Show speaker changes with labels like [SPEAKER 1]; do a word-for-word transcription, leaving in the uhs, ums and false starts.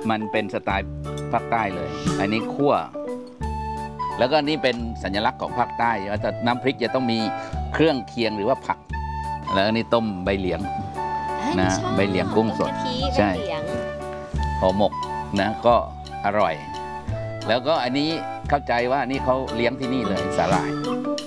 [SPEAKER 1] มันเป็นสไตล์ภาคใต้เลยอันนี้คั่วแล้วก็นี่เป็นสัญลักษณ์ของภาคใต้ว่าจะน้ำพริกจะต้องมีเครื่องเคียงหรือว่าผักแล้วนี่ต้มใบเหลียงนะใบเหลียงกุ้งสดใช่ห่อหมกนะก็อร่อยแล้วก็อันนี้เข้าใจว่านี่เขาเลี้ยงที่นี่เลยสาหร่าย